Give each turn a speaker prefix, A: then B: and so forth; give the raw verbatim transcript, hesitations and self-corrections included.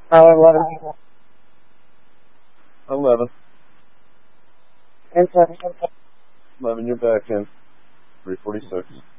A: Hour eleven.
B: Eleven.
A: Inside.
B: Eleven, you're back in. Three forty-six.